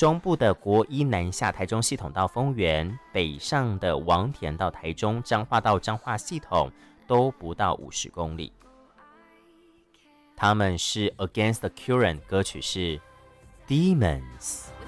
中部的国一南下台中系统到丰原，北上的王田到台中、彰化到彰化系统都不到50公里。他们是 Against the Current， 歌曲是 Demons。